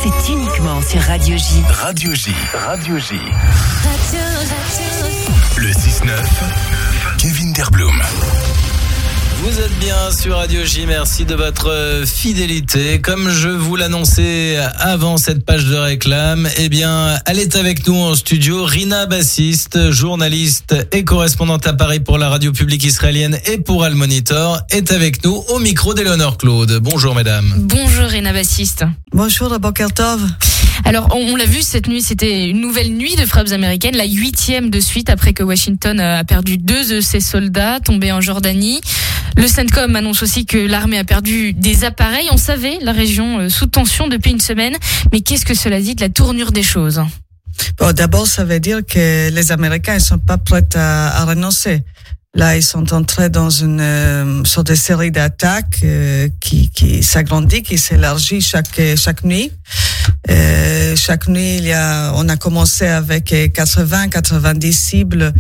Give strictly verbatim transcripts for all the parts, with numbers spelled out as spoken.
c'est uniquement sur Radio J. Radio J. Radio J. Le six neuf, Kevin Derblum. Vous êtes bien sur Radio J, merci de votre fidélité. Comme je vous l'annonçais avant cette page de réclame, eh bien, elle est avec nous en studio. Rina Bassiste, journaliste et correspondante à Paris pour la radio publique israélienne et pour Al Monitor, est avec nous au micro d'Éléonore Claude. Bonjour mesdames. Bonjour Rina Bassiste. Bonjour Boker Tov. Alors, on, on l'a vu, cette nuit, c'était une nouvelle nuit de frappes américaines, la huitième de suite après que Washington a perdu deux de ses soldats tombés en Jordanie. Le CENTCOM annonce aussi que l'armée a perdu des appareils. On savait la région sous tension depuis une semaine. Mais qu'est-ce que cela dit de la tournure des choses ? Bon, d'abord, ça veut dire que les Américains ne sont pas prêts à, à renoncer. Là, ils sont entrés dans une euh, sorte de série d'attaques euh, qui, qui s'agrandit, qui s'élargit chaque chaque nuit. Euh, chaque nuit, il y a, on a commencé avec quatre-vingts quatre-vingt-dix cibles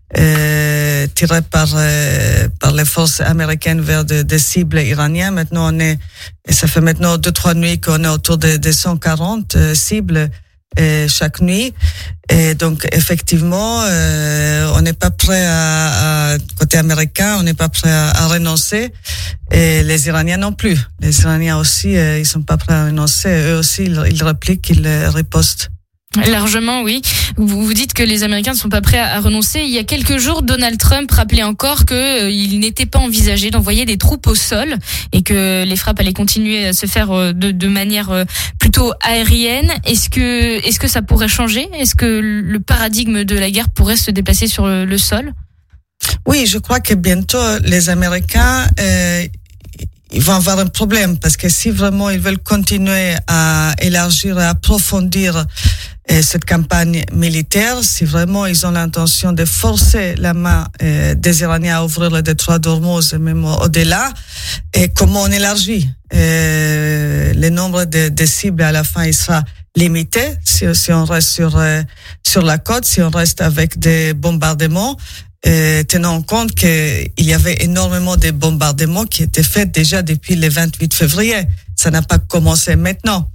euh, tirées par euh, par les forces américaines vers des de cibles iraniennes. Maintenant, on est, et ça fait maintenant deux trois nuits qu'on est autour de, de cent quarante euh, cibles. Et chaque nuit, et donc effectivement, euh, on n'est pas prêt à, à côté américain, on n'est pas prêt à, à renoncer, et les Iraniens non plus. Les Iraniens aussi, euh, ils sont pas prêts à renoncer. Eux aussi, ils, ils répliquent, ils ripostent. Largement, oui. Vous vous dites que les Américains ne sont pas prêts à renoncer. Il y a quelques jours, Donald Trump rappelait encore qu'il euh, n'était pas envisagé d'envoyer des troupes au sol et que les frappes allaient continuer à se faire euh, de, de manière euh, plutôt aérienne. Est-ce que, est-ce que ça pourrait changer ? Est-ce que le paradigme de la guerre pourrait se déplacer sur le, le sol ? Oui, je crois que bientôt les Américains euh, ils vont avoir un problème parce que si vraiment ils veulent continuer à élargir, à approfondir Et cette campagne militaire, si vraiment ils ont l'intention de forcer la main euh, des Iraniens à ouvrir le détroit d'Ormuz et même au-delà, et comment on élargit euh, le nombre de, de cibles à la fin, il sera limité si, si on reste sur euh, sur la côte, si on reste avec des bombardements. Euh, tenant compte qu'il y avait énormément de bombardements qui étaient faits déjà depuis le vingt-huit février. Ça n'a pas commencé maintenant.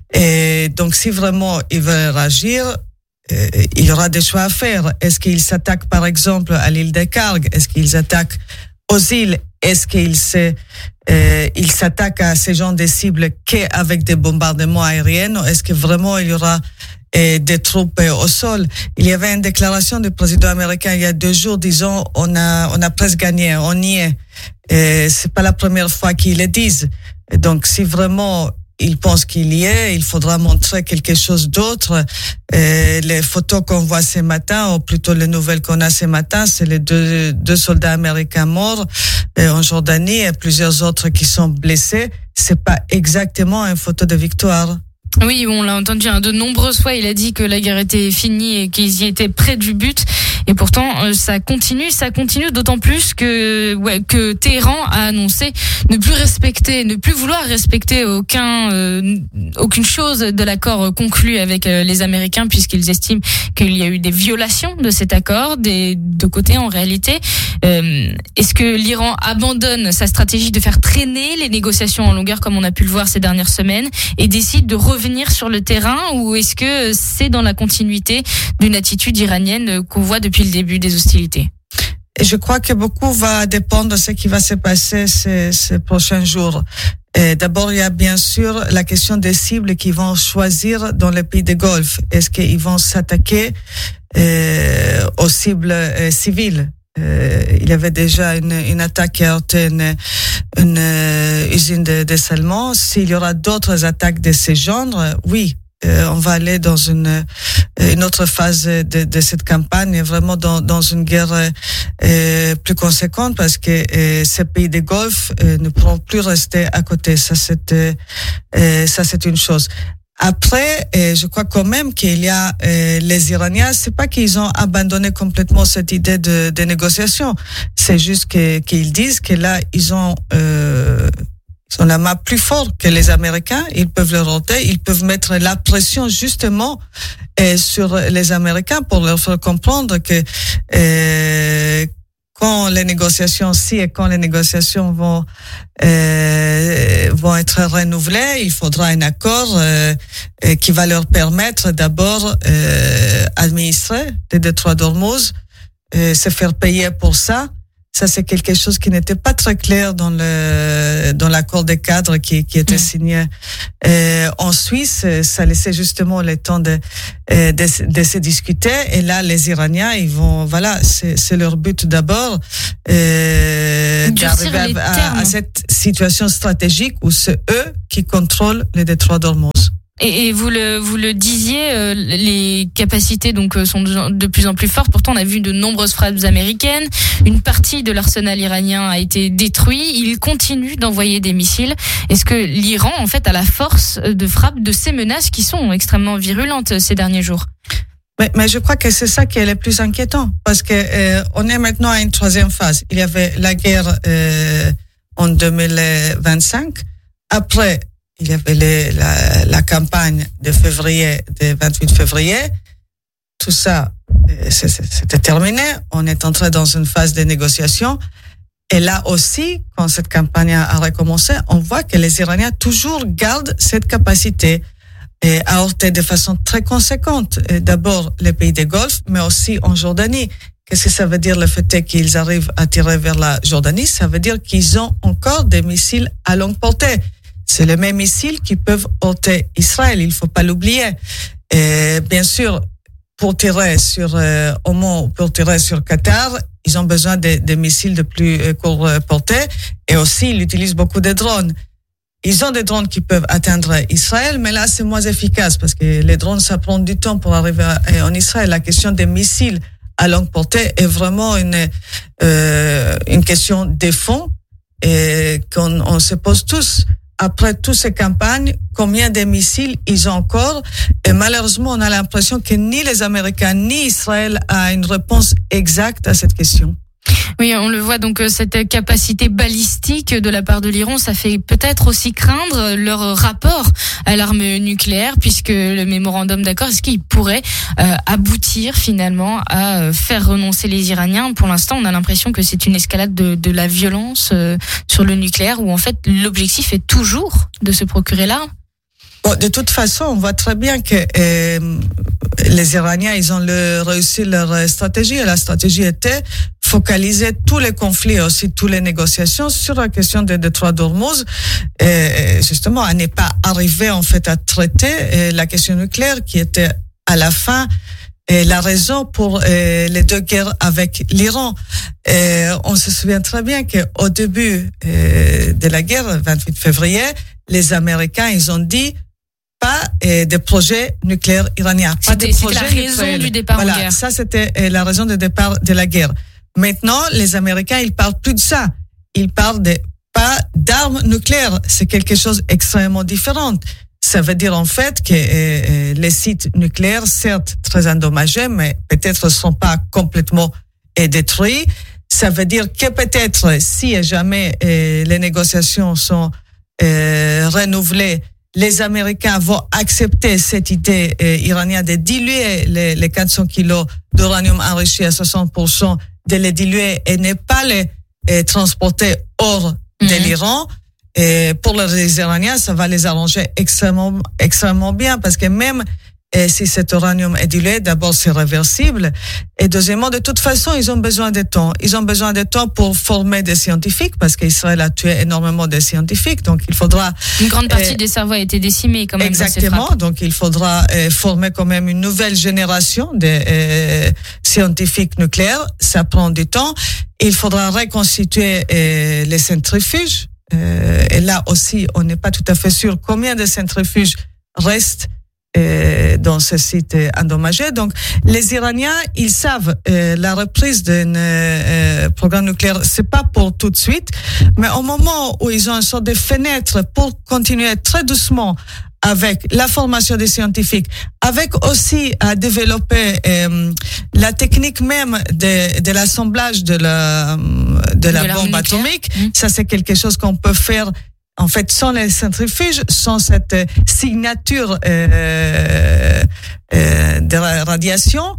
Et donc, si vraiment ils veulent réagir, euh, il y aura des choix à faire. Est-ce qu'ils s'attaquent, par exemple, à l'île de Karg? Est-ce qu'ils attaquent aux îles? Est-ce qu'ils se, euh, ils s'attaquent à ces gens des cibles qu'avec des bombardements aériens? Est-ce que vraiment il y aura et des troupes au sol? Il y avait une déclaration du président américain il y a deux jours disant on a on a presque gagné, on y est. Et c'est pas la première fois qu'ils le disent. Et donc si vraiment ils pensent qu'il y est, il faudra montrer quelque chose d'autre. Et les photos qu'on voit ce matin, ou plutôt les nouvelles qu'on a ce matin, c'est les deux deux soldats américains morts en Jordanie et plusieurs autres qui sont blessés. C'est pas exactement une photo de victoire. Oui, on l'a entendu hein, de nombreuses fois. Il a dit que la guerre était finie et qu'ils y étaient près du but. Et pourtant, euh, ça continue, ça continue d'autant plus que ouais, que Téhéran a annoncé ne plus respecter, ne plus vouloir respecter aucun euh, aucune chose de l'accord conclu avec euh, les Américains, puisqu'ils estiment qu'il y a eu des violations de cet accord des deux côtés en réalité. Euh, est-ce que l'Iran abandonne sa stratégie de faire traîner les négociations en longueur comme on a pu le voir ces dernières semaines et décide de revenir sur le terrain, ou est-ce que c'est dans la continuité d'une attitude iranienne qu'on voit depuis le début des hostilités? Et je crois que beaucoup va dépendre de ce qui va se passer ces, ces prochains jours. Et d'abord, il y a bien sûr la question des cibles qu'ils vont choisir dans les pays du Golfe. Est-ce qu'ils vont s'attaquer euh, aux cibles euh, civiles? Euh, il y avait déjà une, une attaque qui a été une, une euh, usine de dessalement. S'il y aura d'autres attaques de ce genre, oui, euh, on va aller dans une, une autre phase de, de cette campagne, vraiment dans, dans une guerre euh, plus conséquente, parce que euh, ces pays du Golfe euh, ne pourront plus rester à côté. Ça, c'est, euh, ça, c'est une chose. Après, euh, je crois quand même qu'il y a euh, les Iraniens, c'est pas qu'ils ont abandonné complètement cette idée de, de négociation, c'est juste que, qu'ils disent que là ils ont euh, ils ont la main plus forte que les Américains, ils peuvent leur ôter, ils peuvent mettre la pression justement euh, sur les Américains pour leur faire comprendre que euh, quand les négociations, si et quand les négociations vont euh, vont être renouvelées, il faudra un accord euh, qui va leur permettre d'abord euh, administrer le détroit d'Ormuz, euh, se faire payer pour ça. Ça, c'est quelque chose qui n'était pas très clair dans le dans l'accord de cadre qui qui était signé euh, en Suisse. Ça laissait justement le temps de de, de se discuter. Et là, les Iraniens, ils vont, voilà, c'est c'est leur but d'abord euh, d'arriver à, à, à cette situation stratégique où c'est eux qui contrôlent le détroit d'Ormuz. Et, et vous le vous le disiez, euh, les capacités donc sont de, de plus en plus fortes. Pourtant, on a vu de nombreuses frappes américaines. Une partie de l'arsenal iranien a été détruit. Il continue d'envoyer des missiles. Est-ce que l'Iran, en fait, a la force de frappe de ces menaces qui sont extrêmement virulentes ces derniers jours? Mais, mais je crois que c'est ça qui est le plus inquiétant, parce que euh, on est maintenant à une troisième phase. Il y avait la guerre euh, en deux mille vingt-cinq. Après, il y avait les, la, la campagne de février, de vingt-huit février. Tout ça, c'était terminé. On est entré dans une phase de négociation. Et là aussi, quand cette campagne a recommencé, on voit que les Iraniens toujours gardent cette capacité et à heurter de façon très conséquente. Et d'abord, les pays des Golfe, mais aussi en Jordanie. Qu'est-ce que ça veut dire le fait qu'ils arrivent à tirer vers la Jordanie? Ça veut dire qu'ils ont encore des missiles à longue portée. C'est les mêmes missiles qui peuvent heurter Israël, il faut pas l'oublier. Et bien sûr, pour tirer sur euh, Oman, pour tirer sur Qatar, ils ont besoin de, de missiles de plus euh, courte portée, et aussi ils utilisent beaucoup de drones. Ils ont des drones qui peuvent atteindre Israël, mais là c'est moins efficace parce que les drones ça prend du temps pour arriver à, en Israël. La question des missiles à longue portée est vraiment une euh, une question de fond et qu'on on se pose tous. Après toutes ces campagnes, combien de missiles ils ont encore? Et malheureusement, on a l'impression que ni les Américains ni Israël a une réponse exacte à cette question. Oui, on le voit donc cette capacité balistique de la part de l'Iran, ça fait peut-être aussi craindre leur rapport à l'arme nucléaire, puisque le mémorandum d'accord, est-ce qu'il pourrait euh, aboutir finalement à euh, faire renoncer les Iraniens? Pour l'instant, on a l'impression que c'est une escalade de, de la violence euh, sur le nucléaire, où en fait l'objectif est toujours de se procurer l'arme. Bon, de toute façon, on voit très bien que euh, les Iraniens, ils ont le, réussi leur stratégie, et la stratégie était focaliser tous les conflits, aussi toutes les négociations sur la question des détroits d'Ormuz, et justement à ne pas arriver en fait à traiter la question nucléaire qui était à la fin et la raison pour euh, les deux guerres avec l'Iran. Et on se souvient très bien qu'au début euh, de la guerre, vingt-huit février, les Américains, ils ont dit pas euh, de projets nucléaires iraniens. Pas c'était, de c'était projets la raison nucléaires. du départ voilà, en guerre. Ça, c'était euh, la raison du départ de la guerre. Maintenant, les Américains, ils parlent plus de ça. Ils parlent de pas d'armes nucléaires. C'est quelque chose d'extrêmement différent. Ça veut dire en fait que euh, les sites nucléaires, certes très endommagés, mais peut-être ne sont pas complètement euh, détruits. Ça veut dire que peut-être, si et jamais euh, les négociations sont euh, renouvelées, les Américains vont accepter cette idée euh, iranienne de diluer les, les quatre cents kilos d'uranium enrichi à soixante pour cent, de les diluer et ne pas les euh, transporter hors mmh. de l'Iran. Et pour les Iraniens, ça va les arranger extrêmement, extrêmement bien, parce que même et si cet uranium est dilué, d'abord c'est réversible, et deuxièmement, de toute façon, ils ont besoin de temps. Ils ont besoin de temps pour former des scientifiques, parce qu'Israël a tué énormément de scientifiques, donc il faudra... Une grande partie euh, des cerveaux a été décimée quand même. Exactement, donc il faudra euh, former quand même une nouvelle génération de euh, scientifiques nucléaires, ça prend du temps. Il faudra reconstituer euh, les centrifuges, euh, et là aussi, on n'est pas tout à fait sûr combien de centrifuges restent dans ce site endommagé. Donc, les Iraniens, ils savent euh, la reprise d'un euh, programme nucléaire, c'est pas pour tout de suite, mais au moment où ils ont une sorte de fenêtre pour continuer très doucement avec la formation des scientifiques, avec aussi à développer euh, la technique même de, de l'assemblage de la de la de bombe atomique. Mmh. Ça, c'est quelque chose qu'on peut faire. En fait, sans les centrifuges, sans cette signature euh, euh, de radiation,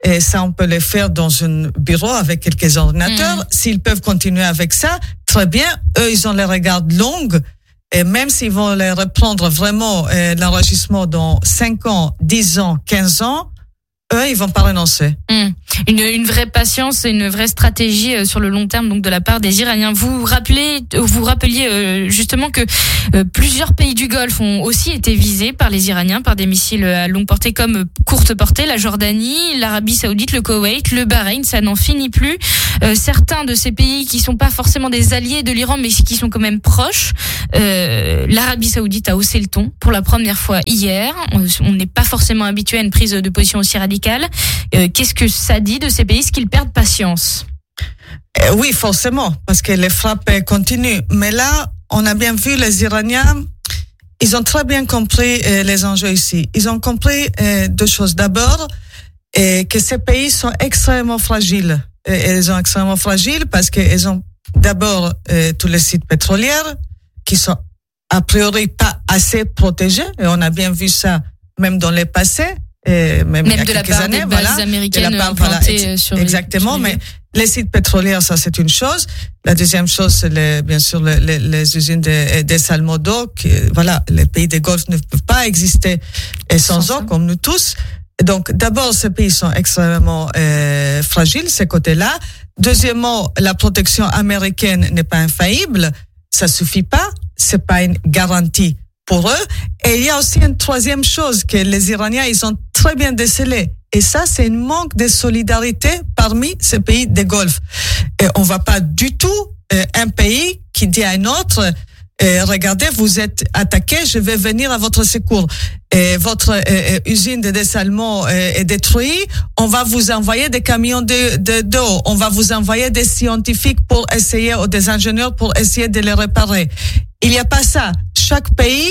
Et ça, on peut le faire dans un bureau avec quelques ordinateurs. Mmh. S'ils peuvent continuer avec ça, très bien. Eux, ils ont les regards longues. Et même s'ils vont les reprendre vraiment euh, l'enregistrement dans cinq ans, dix ans, quinze ans, eux, ils vont pas renoncer. Mmh. Une, une vraie patience et une vraie stratégie euh, sur le long terme, donc de la part des Iraniens. Vous rappelez, vous rappeliez euh, justement que euh, plusieurs pays du Golfe ont aussi été visés par les Iraniens par des missiles à longue portée comme euh, courte portée. La Jordanie, l'Arabie Saoudite, le Koweït, le Bahreïn, ça n'en finit plus. Euh, certains de ces pays qui sont pas forcément des alliés de l'Iran, mais qui sont quand même proches. Euh, L'Arabie Saoudite a haussé le ton pour la première fois hier. On n'est pas forcément habitué à une prise de position aussi radicale. Euh, qu'est-ce que ça dit de ces pays? Est-ce qu'ils perdent patience? Euh, oui, forcément, parce que les frappes continuent. Mais là, on a bien vu les Iraniens, ils ont très bien compris euh, les enjeux ici. Ils ont compris euh, deux choses. D'abord, euh, que ces pays sont extrêmement fragiles. Et ils sont extrêmement fragiles parce qu'ils ont d'abord euh, tous les sites pétroliers qui sont a priori pas assez protégés. Et on a bien vu ça même dans le passé. Et même, même il y a de la quelques part années, des bases voilà, américaines de la part, implantées voilà, sur exactement, les, sur les... mais les sites pétroliers, ça c'est une chose. La deuxième chose, c'est les, bien sûr les, les, les usines de, de Salmodo, qui, voilà, les pays des Golfe ne peuvent pas exister sans, sans eau, comme nous tous. Donc, d'abord, ces pays sont extrêmement euh, fragiles, ces côtés-là. Deuxièmement, la protection américaine n'est pas infaillible, ça suffit pas, c'est pas une garantie pour eux. Et il y a aussi une troisième chose que les Iraniens, ils ont très bien décelé. Et ça, c'est un manque de solidarité parmi ces pays des Golfe. Et on va pas du tout euh, un pays qui dit à un autre, euh, regardez, vous êtes attaqué, je vais venir à votre secours. Et votre euh, usine de dessalement euh, est détruite, on va vous envoyer des camions de, de, d'eau, on va vous envoyer des scientifiques pour essayer, ou des ingénieurs pour essayer de les réparer. Il n'y a pas ça. Chaque pays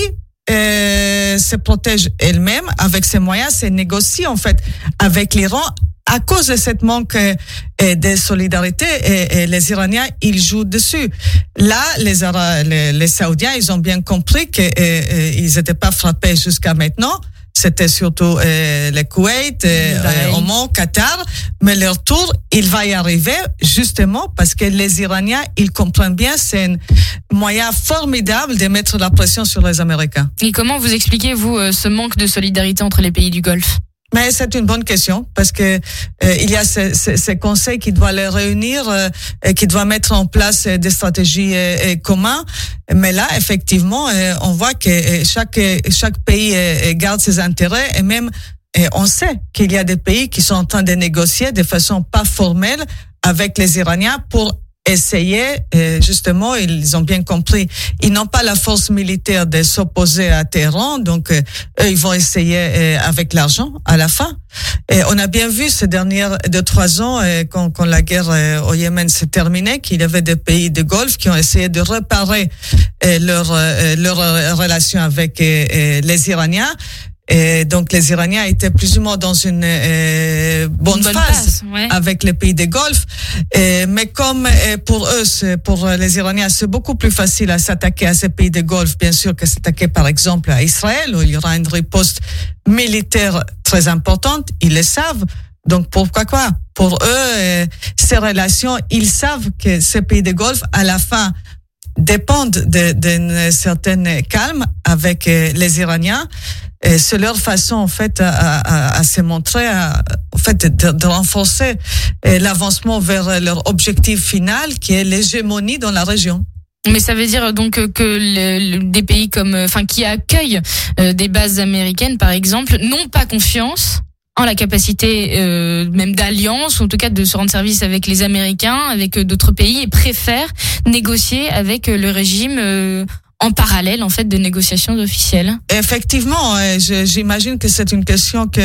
euh, se protège elle-même avec ses moyens, se négocie en fait avec l'Iran à cause de cette manque euh, de solidarité. Et, et les Iraniens, ils jouent dessus. Là, les, Ara- les, les Saoudiens, ils ont bien compris qu'ils euh, n'étaient pas frappés jusqu'à maintenant. C'était surtout euh, le Koweït, euh, Oman, Qatar. Mais leur tour, il va y arriver justement parce que les Iraniens, ils comprennent bien, c'est un moyen formidable de mettre la pression sur les Américains. Et comment vous expliquez, vous, ce manque de solidarité entre les pays du Golfe? Mais c'est une bonne question parce que euh, il y a ces, ces, ces conseils qui doivent les réunir, euh, et qui doivent mettre en place euh, des stratégies euh, communes. Mais là, effectivement, euh, on voit que euh, chaque chaque pays euh, garde ses intérêts et même euh, on sait qu'il y a des pays qui sont en train de négocier de façon pas formelle avec les Iraniens pour essayer, euh, justement, ils ont bien compris, ils n'ont pas la force militaire de s'opposer à Téhéran, donc euh, eux, ils vont essayer euh, avec l'argent à la fin. Et on a bien vu ces dernières deux trois ans, euh, quand, quand la guerre euh, au Yémen s'est terminée, qu'il y avait des pays de Golfe qui ont essayé de réparer euh, leur euh, leur relation avec euh, euh, les Iraniens. Et donc les Iraniens étaient plus ou moins dans une euh, bonne, une bonne phase passe, ouais. avec les pays des Golfe. Et, mais comme euh, pour eux, c'est, pour les Iraniens, c'est beaucoup plus facile à s'attaquer à ces pays des Golfe, bien sûr, que s'attaquer par exemple à Israël, où il y aura une riposte militaire très importante. Ils le savent. Donc pourquoi quoi? Pour eux, euh, ces relations, ils savent que ces pays des Golfe, à la fin, dépendent d'une certaine calme avec euh, les Iraniens. Et c'est leur façon, en fait, à, à, à se montrer, à, en fait, de, de renforcer l'avancement vers leur objectif final, qui est l'hégémonie dans la région. Mais ça veut dire donc que le, le, des pays comme, enfin, qui accueillent euh, des bases américaines, par exemple, n'ont pas confiance en la capacité euh, même d'alliance, ou en tout cas de se rendre service avec les Américains, avec euh, d'autres pays, et préfèrent négocier avec euh, le régime euh, en parallèle, en fait, de négociations officielles. Effectivement, je, j'imagine que c'est une question que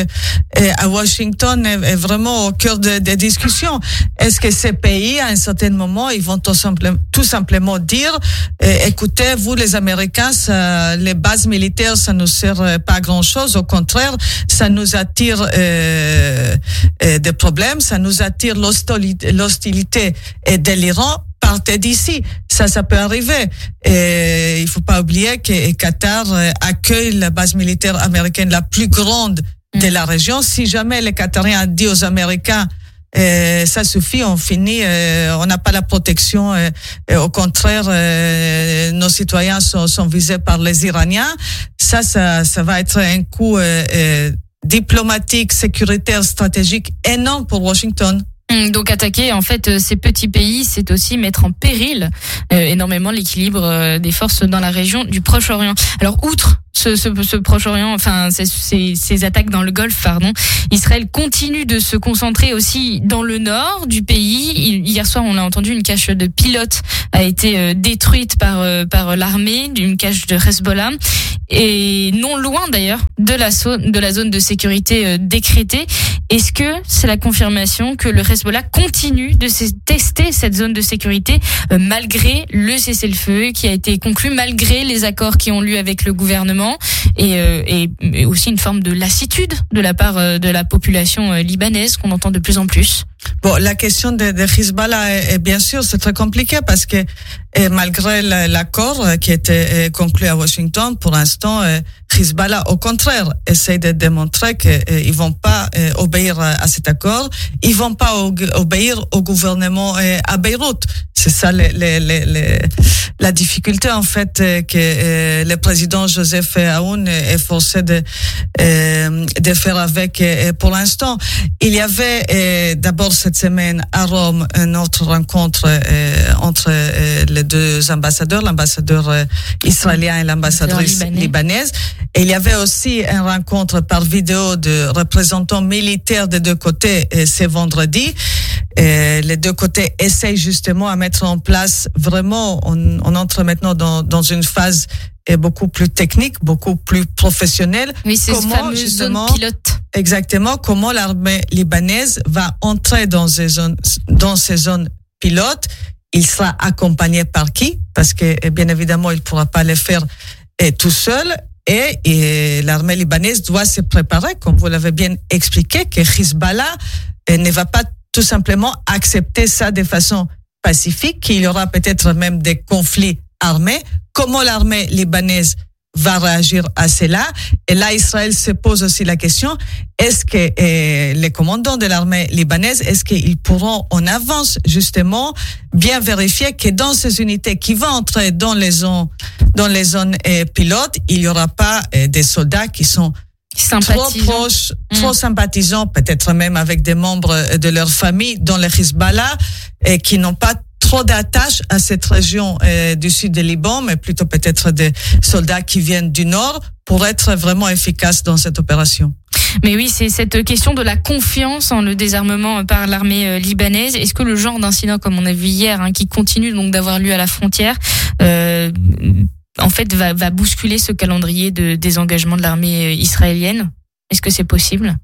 à Washington est, est vraiment au cœur des de discussions. Est-ce que ces pays, à un certain moment, ils vont tout simplement, tout simplement dire, écoutez, vous les Américains, ça, les bases militaires, ça nous sert pas à grand-chose. Au contraire, ça nous attire euh, euh, des problèmes, ça nous attire l'hostilité, l'hostilité de l'Iran. Partez d'ici, ça, ça peut arriver. Et il faut pas oublier que Qatar accueille la base militaire américaine la plus grande de la région. Si jamais les Qatariens disent aux Américains Euh, ça suffit, on finit, euh, on n'a pas la protection. Euh, euh, au contraire, euh, nos citoyens sont, sont visés par les Iraniens. Ça, ça, ça va être un coup euh, euh, diplomatique, sécuritaire, stratégique énorme pour Washington. Donc attaquer en fait ces petits pays, c'est aussi mettre en péril euh, énormément l'équilibre euh, des forces dans la région du Proche-Orient. Alors outre ce, ce, ce Proche-Orient, enfin ces, ces, ces attaques dans le Golfe, pardon, Israël continue de se concentrer aussi dans le nord du pays. Hier soir, on l'a entendu, une cache de pilotes a été euh, détruite par euh, par l'armée, d'une cache de Hezbollah, et non loin d'ailleurs de la zone de la zone de sécurité euh, décrétée. Est-ce que c'est la confirmation que le Hezbollah continue de tester cette zone de sécurité euh, malgré le cessez-le-feu qui a été conclu, malgré les accords qui ont lieu avec le gouvernement et, euh, et, et aussi une forme de lassitude de la part euh, de la population euh, libanaise qu'on entend de plus en plus? Bon, la question de, de Hezbollah est, est bien sûr c'est très compliqué parce que et malgré l'accord qui a été conclu à Washington, pour l'instant, Hezbollah, au contraire, essaie de démontrer qu'ils vont pas obéir à cet accord, ils vont pas obéir au gouvernement à Beyrouth. C'est ça les, les, les, les, la difficulté en fait que le président Joseph Aoun est forcé de de faire avec pour l'instant. Il y avait d'abord cette semaine à Rome une autre rencontre entre les deux ambassadeurs, l'ambassadeur israélien et l'ambassadrice libanaise. Et il y avait aussi une rencontre par vidéo de représentants militaires des deux côtés ce vendredi. Et les deux côtés essayent justement à mettre en place vraiment, on, on entre maintenant dans, dans une phase beaucoup plus technique, beaucoup plus professionnelle. Oui, c'est ce fameux zone pilote. Exactement, comment l'armée libanaise va entrer dans ces zones, dans ces zones pilotes. Il sera accompagné par qui? Parce que, bien évidemment, il ne pourra pas le faire eh, tout seul. Et, et l'armée libanaise doit se préparer, comme vous l'avez bien expliqué, que Hezbollah eh, ne va pas tout simplement accepter ça de façon pacifique, qu'il y aura peut-être même des conflits armés. Comment l'armée libanaise va réagir à cela? Et là, Israël se pose aussi la question, est-ce que eh, les commandants de l'armée libanaise, est-ce qu'ils pourront en avance justement bien vérifier que dans ces unités qui vont entrer dans les zones, dans les zones eh, pilotes, il n'y aura pas eh, des soldats qui sont trop proches, mmh. trop sympathisants, peut-être même avec des membres de leur famille dans le Hezbollah et qui n'ont pas trop d'attaches à cette région euh, du sud du Liban, mais plutôt peut-être des soldats qui viennent du nord pour être vraiment efficaces dans cette opération. Mais oui, c'est cette question de la confiance en le désarmement par l'armée libanaise. Est-ce que le genre d'incident, comme on a vu hier, hein, qui continue donc d'avoir lieu à la frontière, euh, en fait, va, va bousculer ce calendrier de désengagement de l'armée israélienne? Est-ce que c'est possible?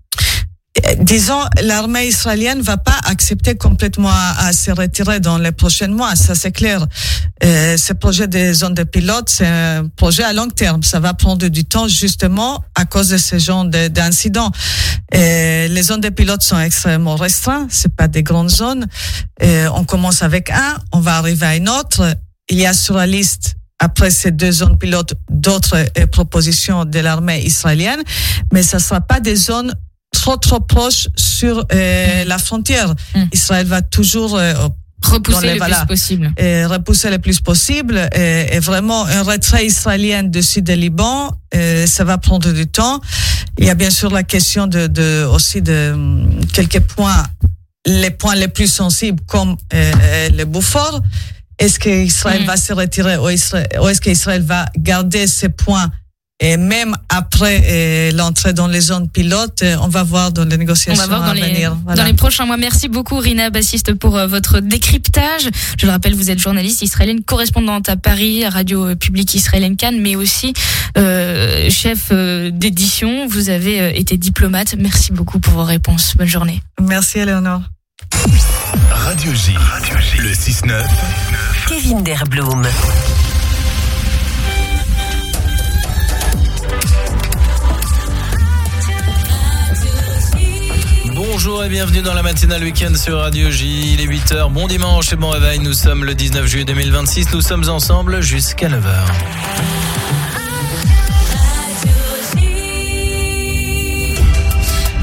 Disons, l'armée israélienne va pas accepter complètement à, à se retirer dans les prochains mois, ça c'est clair. Euh, ce projet des zones de pilote, c'est un projet à long terme. Ça va prendre du temps justement à cause de ce genre de, d'incidents. Euh, les zones de pilote sont extrêmement restreintes, c'est pas des grandes zones. Euh, on commence avec un, on va arriver à une autre. Il y a sur la liste, après ces deux zones pilotes, d'autres euh, propositions de l'armée israélienne, mais ça sera pas des zones trop trop proche sur euh, mmh. la frontière. Mmh. Israël va toujours euh, repousser les, le voilà, plus possible. Et repousser le plus possible. Et, et vraiment, un retrait israélien du sud du Liban, et ça va prendre du temps. Il y a bien sûr la question de, de aussi de quelques points, les points les plus sensibles comme euh, le Beaufort. Est-ce qu'Israël mmh. va se retirer ou, Israël, ou est-ce qu'Israël va garder ces points? Et même après euh, l'entrée dans les zones pilotes, euh, on va voir dans les négociations on va voir à dans venir. Les, voilà. Dans les prochains mois. Merci beaucoup, Rina Bassiste, pour euh, votre décryptage. Je le rappelle, vous êtes journaliste israélienne, correspondante à Paris, Radio Publique Israélienne Cannes, mais aussi euh, chef euh, d'édition. Vous avez euh, été diplomate. Merci beaucoup pour vos réponses. Bonne journée. Merci, Eleonore. Radio J, Radio J. Le six neuf. Kevin Derblum. Bonjour et bienvenue dans la matinale week-end sur Radio J. Il est huit heures. Bon dimanche et bon réveil. Nous sommes le dix-neuf juillet deux mille vingt-six. Nous sommes ensemble jusqu'à neuf heures.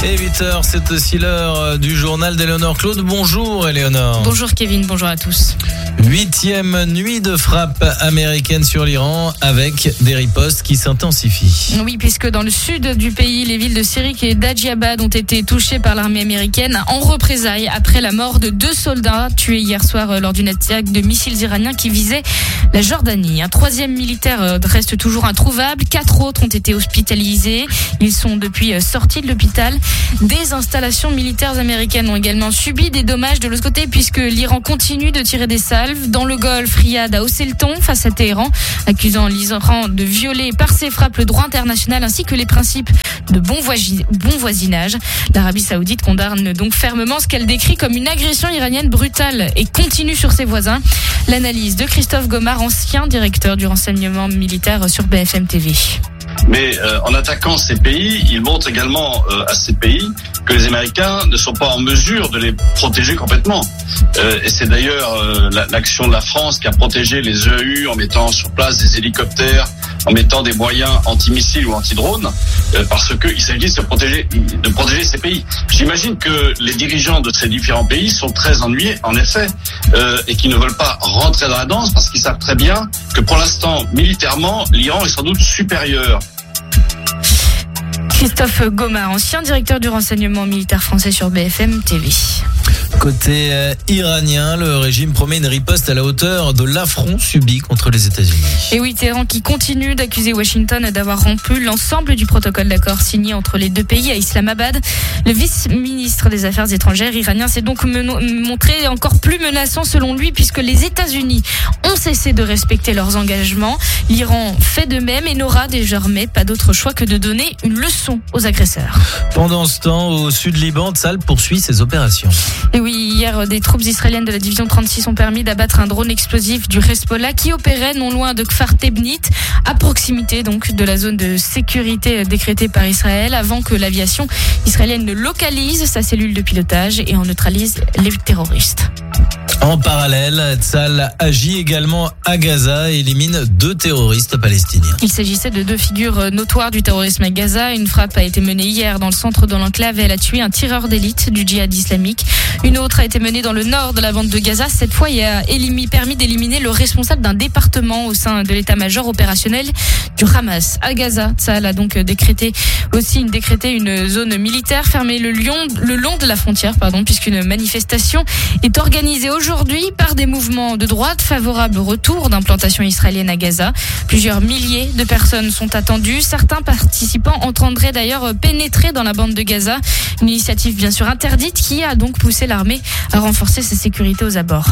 Et huit heures, c'est aussi l'heure du journal d'Éléonore Claude. Bonjour Éléonore. Bonjour Kevin, bonjour à tous. Huitième nuit de frappe américaine sur l'Iran avec des ripostes qui s'intensifient. Oui, puisque dans le sud du pays, les villes de Sirik et d'Adjiabad ont été touchées par l'armée américaine en représailles après la mort de deux soldats tués hier soir lors d'une attaque de missiles iraniens qui visait la Jordanie. Un troisième militaire reste toujours introuvable. Quatre autres ont été hospitalisés. Ils sont depuis sortis de l'hôpital. Des installations militaires américaines ont également subi des dommages de l'autre côté puisque l'Iran continue de tirer des salves. Dans le Golfe, Riyad a haussé le ton face à Téhéran, accusant l'Iran de violer par ses frappes le droit international ainsi que les principes de bon, voisi- bon voisinage. L'Arabie Saoudite condamne donc fermement ce qu'elle décrit comme une agression iranienne brutale et continue sur ses voisins. L'analyse de Christophe Gomard, ancien directeur du renseignement militaire sur B F M T V. Mais euh, en attaquant ces pays, ils montrent également euh, à ces pays que les Américains ne sont pas en mesure de les protéger complètement. Euh, et c'est d'ailleurs euh, la, l'action de la France qui a protégé les E U en mettant sur place des hélicoptères, en mettant des moyens anti-missiles ou anti-drones, euh, parce qu'il s'agit de se protéger, de protéger ces pays. J'imagine que les dirigeants de ces différents pays sont très ennuyés, en effet, euh, et qui ne veulent pas rentrer dans la danse parce qu'ils savent très bien que pour l'instant, militairement, l'Iran est sans doute supérieur. Christophe Gomard, ancien directeur du renseignement militaire français sur B F M T V. Côté euh, iranien, le régime promet une riposte à la hauteur de l'affront subi contre les États-Unis. Et oui, Téhéran qui continue d'accuser Washington d'avoir rompu l'ensemble du protocole d'accord signé entre les deux pays à Islamabad. Le vice-ministre des Affaires étrangères iranien s'est donc meno- montré encore plus menaçant selon lui puisque les États-Unis ont cessé de respecter leurs engagements. L'Iran fait de même et n'aura désormais pas d'autre choix que de donner une leçon aux agresseurs. Pendant ce temps, au sud Liban, Tsahal poursuit ses opérations. Et oui, hier, des troupes israéliennes de la division trente-six ont permis d'abattre un drone explosif du Hezbollah qui opérait non loin de Kfar Tebnit, à proximité donc de la zone de sécurité décrétée par Israël, avant que l'aviation israélienne ne localise sa cellule de pilotage et en neutralise les terroristes. En parallèle, Tsahal agit également à Gaza et élimine deux terroristes palestiniens. Il s'agissait de deux figures notoires du terrorisme à Gaza. Une frappe a été menée hier dans le centre de l'enclave et elle a tué un tireur d'élite du djihad islamique. Une autre a été menée dans le nord de la bande de Gaza. Cette fois, il a élimi, permis d'éliminer le responsable d'un département au sein de l'état-major opérationnel du Hamas. À Gaza, Tsahal a donc décrété aussi une, décrété une zone militaire fermée le, lion, le long de la frontière, pardon, puisqu'une manifestation est organisée aujourd'hui par des mouvements de droite favorables au retour d'implantation israélienne à Gaza. Plusieurs milliers de personnes sont attendues. Certains participants entendraient d'ailleurs pénétrer dans la bande de Gaza. Une initiative bien sûr interdite qui a donc poussé l'armée à renforcer sa sécurité aux abords.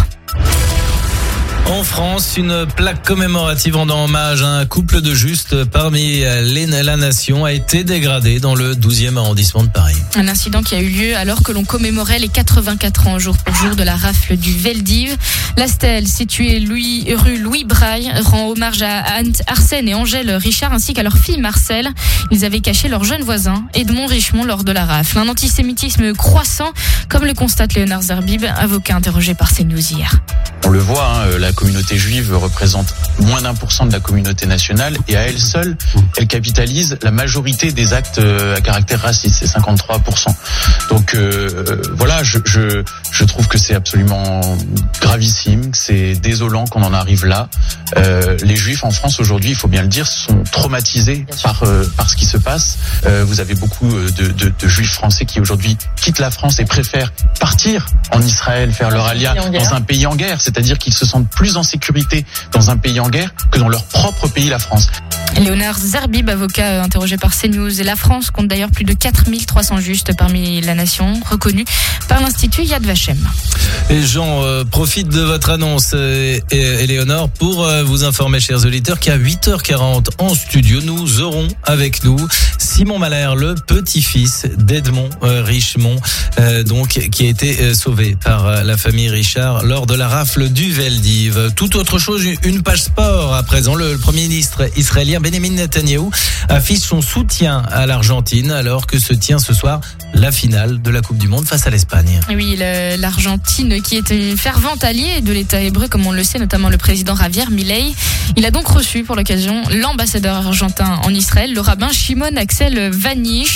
En France, une plaque commémorative rendant hommage à un couple de justes parmi les, la nation a été dégradée dans le douzième arrondissement de Paris. Un incident qui a eu lieu alors que l'on commémorait les quatre-vingt-quatre ans jour pour jour de la rafle du Veldiv. La stèle, située Louis, rue Louis Braille, rend hommage à Arsène et Angèle Richard ainsi qu'à leur fille Marcel. Ils avaient caché leur jeune voisin Edmond Richemont lors de la rafle. Un antisémitisme croissant, comme le constate Léonard Zerbib, avocat interrogé par CNews hier. On le voit, hein, la communauté juive représente moins d'un pour cent de la communauté nationale et à elle seule, elle capitalise la majorité des actes à caractère raciste, c'est cinquante-trois pour cent. Donc euh, voilà, je, je, je trouve que c'est absolument gravissime, c'est désolant qu'on en arrive là. Euh, les juifs en France aujourd'hui, il faut bien le dire, sont traumatisés par, euh, par ce qui se passe. Euh, vous avez beaucoup de, de, de juifs français qui aujourd'hui quittent la France et préfèrent partir en Israël, faire leur alia dans un pays en guerre. C'est-à-dire qu'ils se sentent plus en sécurité dans un pays en guerre que dans leur propre pays, la France. Léonard Zerbib, avocat interrogé par CNews. Et la France compte d'ailleurs plus de quatre mille trois cents justes parmi la nation, reconnus par l'Institut Yad Vashem. Et Jean, euh, profite de votre annonce, euh, Éléonore, pour euh, vous informer, chers auditeurs, qu'à huit heures quarante en studio, nous aurons avec nous Simon Malher, le petit-fils d'Edmond euh, Richemont, euh, donc qui a été euh, sauvé par euh, la famille Richard lors de la rafle du Veldiv. Tout autre chose, une page sport à présent. Le, le Premier ministre israélien Benjamin Netanyahou affiche son soutien à l'Argentine alors que se tient ce soir la finale de la Coupe du Monde face à l'Espagne. Oui, le, l'Argentine qui est une fervente alliée de l'État hébreu, comme on le sait, notamment le président Javier Milei. Il a donc reçu pour l'occasion l'ambassadeur argentin en Israël, le rabbin Shimon Axel Vanish.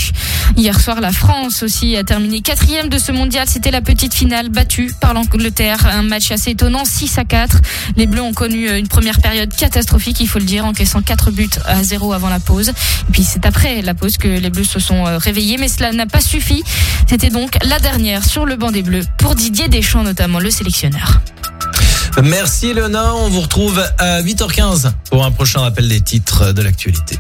Hier soir, la France aussi a terminé quatrième de ce mondial. C'était la petite finale battue par l'Angleterre. Un match assez étonnant, six à quatre. Les Bleus ont connu une première période catastrophique, il faut le dire, encaissant quatre buts à zéro avant la pause. Et puis c'est après la pause que les Bleus se sont réveillés, mais cela n'a pas suffi. C'était donc la dernière sur le banc des Bleus pour Didier Deschamps, notamment le sélectionneur. Merci Eleonore, on vous retrouve à huit heures quinze pour un prochain rappel des titres de l'actualité.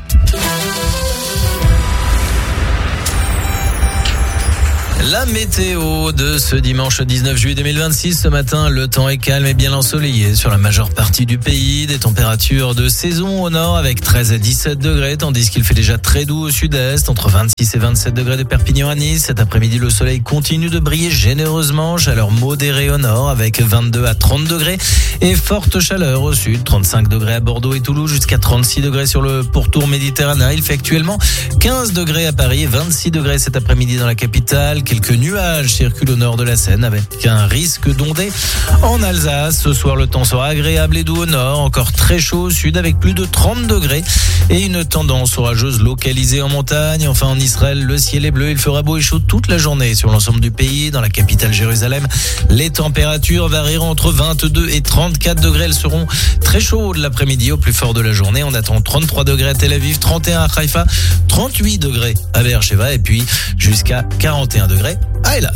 La météo de ce dimanche dix-neuf juillet deux mille vingt-six. Ce matin, le temps est calme et bien ensoleillé sur la majeure partie du pays. Des températures de saison au nord avec treize à dix-sept degrés, tandis qu'il fait déjà très doux au sud-est, entre vingt-six et vingt-sept degrés de Perpignan à Nice. Cet après-midi, le soleil continue de briller généreusement. Chaleur modérée au nord avec vingt-deux à trente degrés et forte chaleur au sud. trente-cinq degrés à Bordeaux et Toulouse, jusqu'à trente-six degrés sur le pourtour méditerranéen. Il fait actuellement quinze degrés à Paris et vingt-six degrés cet après-midi dans la capitale. Quelques nuages circulent au nord de la Seine avec un risque d'ondée en Alsace. Ce soir, le temps sera agréable et doux au nord, encore très chaud au sud avec plus de trente degrés et une tendance orageuse localisée en montagne. Enfin, en Israël, le ciel est bleu. Il fera beau et chaud toute la journée sur l'ensemble du pays. Dans la capitale Jérusalem, les températures varieront entre vingt-deux et trente-quatre degrés. Elles seront très chaudes l'après-midi. Au plus fort de la journée, on attend trente-trois degrés à Tel Aviv, trente et un à Haïfa, trente-huit degrés à Beersheva et puis jusqu'à quarante et un degrés à Eilat.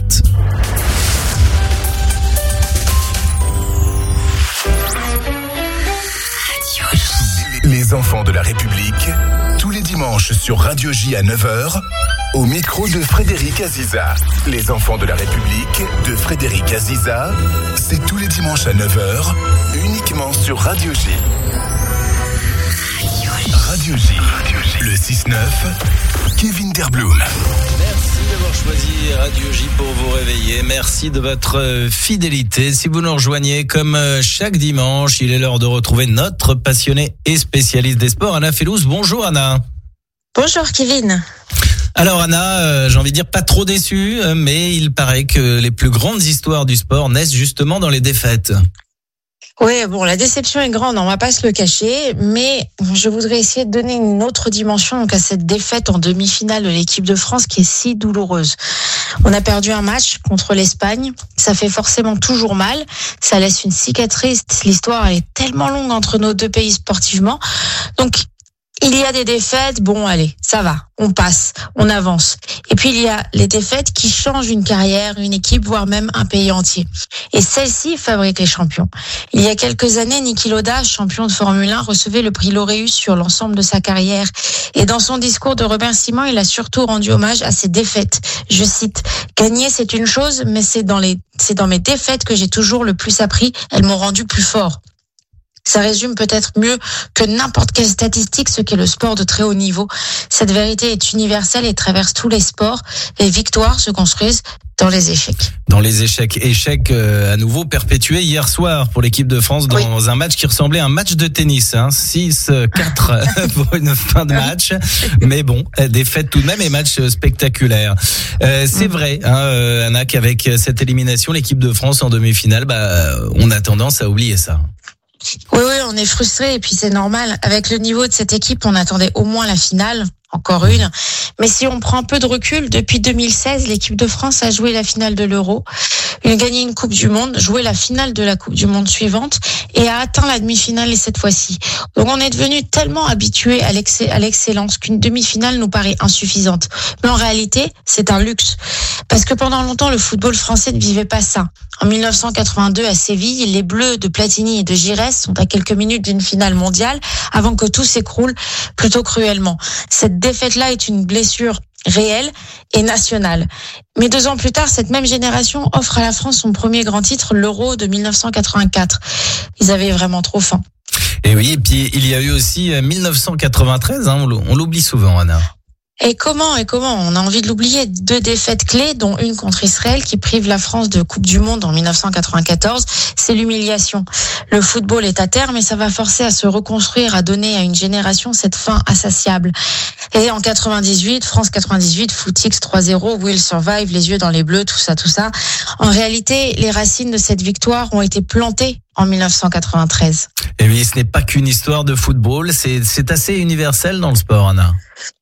Les enfants de la République, tous les dimanches sur Radio J à neuf heures, au micro de Frédéric Aziza. Les enfants de la République de Frédéric Aziza, c'est tous les dimanches à neuf heures, uniquement sur Radio J. Radio J, le six neuf, Kevin Derblum. Merci d'avoir choisi Radio J pour vous réveiller. Merci de votre fidélité. Si vous nous rejoignez comme chaque dimanche, il est l'heure de retrouver notre passionnée et spécialiste des sports, Anna Fellouz. Bonjour Anna. Bonjour Kevin. Alors Anna, euh, j'ai envie de dire pas trop déçue, mais il paraît que les plus grandes histoires du sport naissent justement dans les défaites. Oui, bon, la déception est grande, on va pas se le cacher, mais je voudrais essayer de donner une autre dimension donc à cette défaite en demi-finale de l'équipe de France qui est si douloureuse. On a perdu un match contre l'Espagne, ça fait forcément toujours mal, ça laisse une cicatrice, l'histoire est tellement longue entre nos deux pays sportivement, donc il y a des défaites, bon allez, ça va, on passe, on avance. Et puis il y a les défaites qui changent une carrière, une équipe, voire même un pays entier. Et celle-ci fabrique les champions. Il y a quelques années, Niki Lauda, champion de Formule un, recevait le prix Laureus sur l'ensemble de sa carrière. Et dans son discours de remerciement, il a surtout rendu hommage à ses défaites. Je cite, « Gagner, c'est une chose, mais c'est dans les, c'est dans mes défaites que j'ai toujours le plus appris. Elles m'ont rendu plus fort. » Ça résume peut-être mieux que n'importe quelle statistique ce qu'est le sport de très haut niveau. Cette vérité est universelle et traverse tous les sports. Les victoires se construisent dans les échecs. Dans les échecs. Échecs euh, à nouveau perpétués hier soir pour l'équipe de France dans oui. un match qui ressemblait à un match de tennis. Hein, six quatre pour une fin de match. Mais bon, défaite tout de même et match spectaculaire. Euh, c'est vrai, hein, euh, Anna, qu'avec cette élimination, l'équipe de France en demi-finale, bah, on a tendance à oublier ça. Oui, oui, on est frustré et puis c'est normal. Avec le niveau de cette équipe, on attendait au moins la finale, encore une. Mais si on prend un peu de recul, depuis deux mille seize, l'équipe de France a joué la finale de l'Euro, a gagné une Coupe du Monde, joué la finale de la Coupe du Monde suivante et a atteint la demi-finale et cette fois-ci. Donc on est devenu tellement habitué à l'excellence qu'une demi-finale nous paraît insuffisante. Mais en réalité, c'est un luxe. Parce que pendant longtemps, le football français ne vivait pas ça. En dix-neuf cent quatre-vingt-deux, à Séville, les Bleus de Platini et de Giresse sont à quelques minutes d'une finale mondiale avant que tout s'écroule plutôt cruellement. Cette défaite-là est une blessure réelle et nationale. Mais deux ans plus tard, cette même génération offre à la France son premier grand titre, l'Euro de dix-neuf cent quatre-vingt-quatre. Ils avaient vraiment trop faim. Et oui, et puis il y a eu aussi dix-neuf cent quatre-vingt-treize, hein, on l'oublie souvent, Anna. Et comment, et comment, on a envie de l'oublier, deux défaites clés, dont une contre Israël qui prive la France de Coupe du Monde en dix-neuf cent quatre-vingt-quatorze, c'est l'humiliation. Le football est à terre, mais ça va forcer à se reconstruire, à donner à une génération cette faim insatiable. Et en quatre-vingt-dix-huit, France quatre-vingt-dix-huit, Footix trois zéro, Will Survive, les yeux dans les bleus, tout ça, tout ça. En réalité, les racines de cette victoire ont été plantées en dix-neuf cent quatre-vingt-treize. Et oui, ce n'est pas qu'une histoire de football, c'est, c'est assez universel dans le sport, Anna.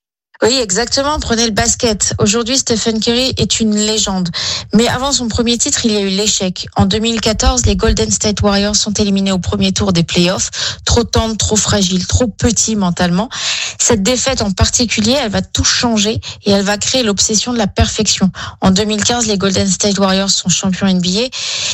Oui, exactement. Prenez le basket. Aujourd'hui, Stephen Curry est une légende. Mais avant son premier titre, il y a eu l'échec. En deux mille quatorze, les Golden State Warriors sont éliminés au premier tour des playoffs. Trop tendres, trop fragiles, trop petits mentalement. Cette défaite en particulier, elle va tout changer et elle va créer l'obsession de la perfection. En deux mille quinze, les Golden State Warriors sont champions N B A.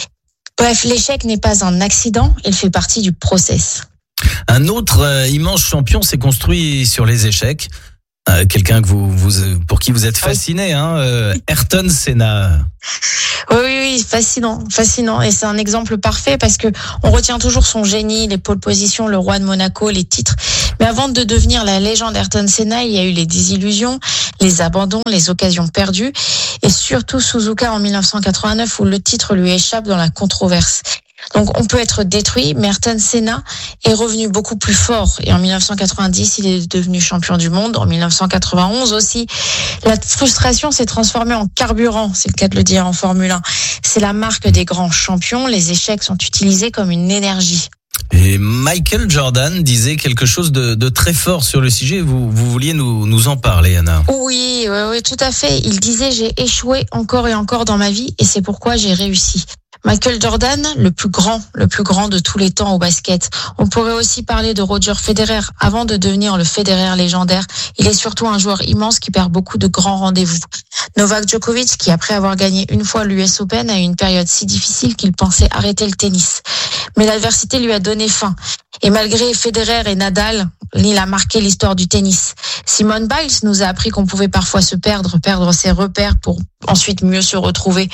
Bref, l'échec n'est pas un accident, il fait partie du process. Un autre euh, immense champion s'est construit sur les échecs. Euh, quelqu'un que vous, vous, pour qui vous êtes fasciné, hein, euh, Ayrton Senna. Oui, oui, oui, fascinant, fascinant. Et c'est un exemple parfait parce que on retient toujours son génie, les pole positions, le roi de Monaco, les titres. Mais avant de devenir la légende Ayrton Senna, il y a eu les désillusions, les abandons, les occasions perdues. Et surtout Suzuka en dix-neuf cent quatre-vingt-neuf où le titre lui échappe dans la controverse. Donc on peut être détruit, mais Ayrton Senna est revenu beaucoup plus fort. Et en dix-neuf cent quatre-vingt-dix, il est devenu champion du monde. En dix-neuf cent quatre-vingt-onze aussi, la frustration s'est transformée en carburant, c'est le cas de le dire en Formule un. C'est la marque des grands champions. Les échecs sont utilisés comme une énergie. Et Michael Jordan disait quelque chose de, de très fort sur le sujet. Vous, vous vouliez nous, nous en parler, Anna? Oui, oui, oui, tout à fait. Il disait « J'ai échoué encore et encore dans ma vie et c'est pourquoi j'ai réussi ». Michael Jordan, le plus grand, le plus grand de tous les temps au basket. On pourrait aussi parler de Roger Federer. Avant de devenir le Federer légendaire, il est surtout un joueur immense qui perd beaucoup de grands rendez-vous. Novak Djokovic, qui après avoir gagné une fois l'U S Open, a eu une période si difficile qu'il pensait arrêter le tennis. Mais l'adversité lui a donné faim. Et malgré Federer et Nadal, il a marqué l'histoire du tennis. Simone Biles nous a appris qu'on pouvait parfois se perdre, perdre ses repères pour ensuite mieux se retrouver.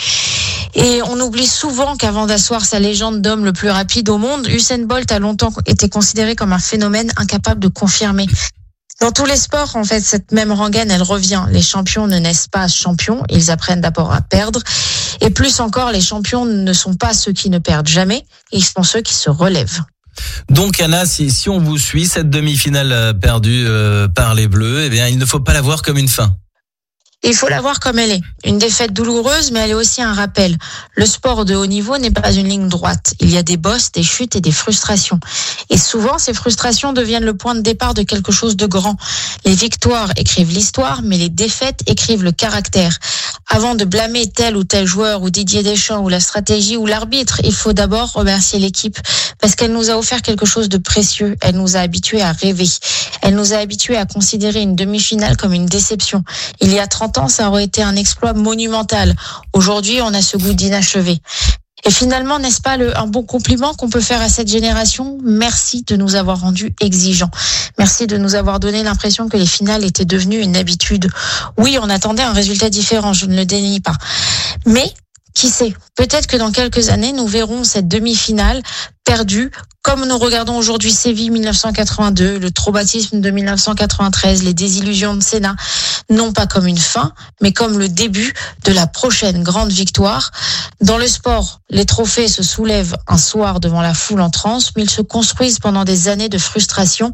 Et on oublie souvent qu'avant d'asseoir sa légende d'homme le plus rapide au monde, Usain Bolt a longtemps été considéré comme un phénomène incapable de confirmer. Dans tous les sports, en fait, cette même rengaine, elle revient. Les champions ne naissent pas champions, ils apprennent d'abord à perdre. Et plus encore, les champions ne sont pas ceux qui ne perdent jamais, ils sont ceux qui se relèvent. Donc Anna, si, si on vous suit, cette demi-finale perdue euh, par les Bleus, eh bien, il ne faut pas la voir comme une fin. Il faut la voir comme elle est. Une défaite douloureuse, mais elle est aussi un rappel. Le sport de haut niveau n'est pas une ligne droite. Il y a des bosses, des chutes et des frustrations. Et souvent, ces frustrations deviennent le point de départ de quelque chose de grand. Les victoires écrivent l'histoire, mais les défaites écrivent le caractère. Avant de blâmer tel ou tel joueur, ou Didier Deschamps, ou la stratégie, ou l'arbitre, il faut d'abord remercier l'équipe, parce qu'elle nous a offert quelque chose de précieux. Elle nous a habitués à rêver. Elle nous a habitués à considérer une demi-finale comme une déception. Il y a trente ans, ça aurait été un exploit monumental. Aujourd'hui, on a ce goût d'inachevé. Et finalement, n'est-ce pas le, un bon compliment qu'on peut faire à cette génération? Merci de nous avoir rendus exigeants. Merci de nous avoir donné l'impression que les finales étaient devenues une habitude. Oui, on attendait un résultat différent, je ne le dénie pas. Mais, qui sait, peut-être que dans quelques années, nous verrons cette demi-finale perdue, comme nous regardons aujourd'hui Séville dix-neuf cent quatre-vingt-deux, le traumatisme de dix-neuf cent quatre-vingt-treize, les désillusions de Senna, non pas comme une fin, mais comme le début de la prochaine grande victoire. Dans le sport, les trophées se soulèvent un soir devant la foule en transe, mais ils se construisent pendant des années de frustration.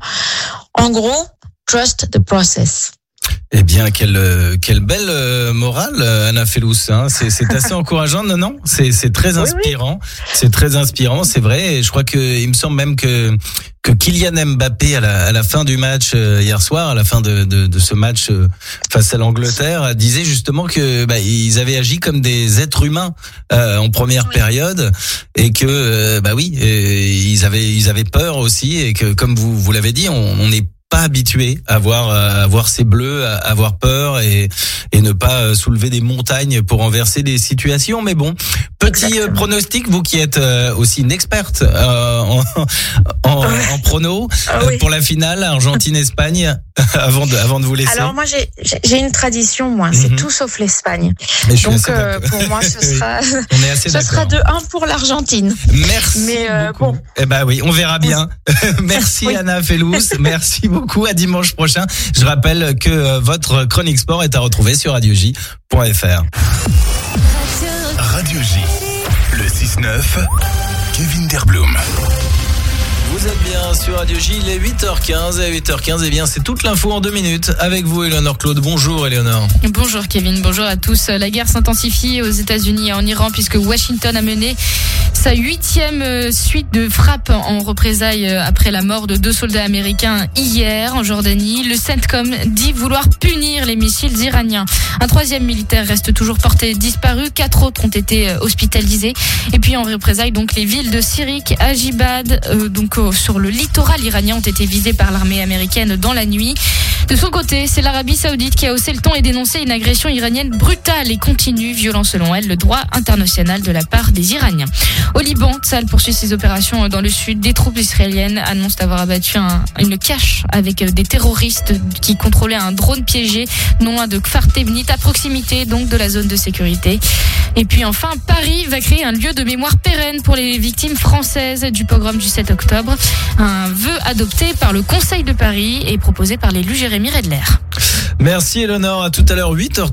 En gros, trust the process. Eh bien, quelle quelle belle morale, Anna Felous. Hein. C'est c'est assez encourageant, non non. C'est c'est très inspirant. Oui, oui. C'est très inspirant, c'est vrai. Et je crois que il me semble même que que Kylian Mbappé à la à la fin du match euh, hier soir, à la fin de de, de ce match euh, face à l'Angleterre, disait justement que bah, ils avaient agi comme des êtres humains euh, en première oui. période et que euh, bah oui, ils avaient ils avaient peur aussi et que comme vous vous l'avez dit, on, on est pas habitué à voir à voir ces bleus, à avoir peur et et ne pas soulever des montagnes pour renverser des situations. Mais bon, petit Exactement. pronostic, vous qui êtes aussi une experte euh, en en, en prono ah, oui. pour la finale Argentine-Espagne. avant de avant de vous laisser. Alors moi j'ai j'ai une tradition moi, c'est mm-hmm. tout sauf l'Espagne. Donc euh, pour moi ce sera on est assez ce sera de un pour l'Argentine. Merci Mais euh, beaucoup. Bon. Eh ben oui, on verra bien. Merci oui. Anna Felous, merci beaucoup, à dimanche prochain. Je rappelle que votre chronique sport est à retrouver sur radio j point f r. Radio J, le six neuf, Kevin Derblum. Vous êtes bien sur Radio J, il est huit heures quinze et à huit heures quinze, eh bien, c'est toute l'info en deux minutes avec vous, Éléonore Claude. Bonjour, Éléonore. Bonjour, Kevin. Bonjour à tous. La guerre s'intensifie aux États-Unis et en Iran puisque Washington a mené sa huitième suite de frappes en représailles après la mort de deux soldats américains hier en Jordanie. Le CENTCOM dit vouloir punir les missiles iraniens. Un troisième militaire reste toujours porté disparu. Quatre autres ont été hospitalisés. Et puis en représailles, donc les villes de Sirik, Ajibad, euh, donc euh, sur le littoral iranien ont été visées par l'armée américaine dans la nuit. De son côté, c'est l'Arabie Saoudite qui a haussé le ton et dénoncé une agression iranienne brutale et continue, violant selon elle le droit international de la part des Iraniens. Au Liban, Tsahal poursuit ses opérations dans le sud. Des troupes israéliennes annoncent avoir abattu un, une cache avec des terroristes qui contrôlaient un drone piégé non loin de Kfar Tevnit, à proximité donc de la zone de sécurité. Et puis enfin, Paris va créer un lieu de mémoire pérenne pour les victimes françaises du pogrom du sept octobre. Un vœu adopté par le Conseil de Paris et proposé par l'élu Jérémy Redler. Merci, Éléonore. À tout à l'heure, huit heures.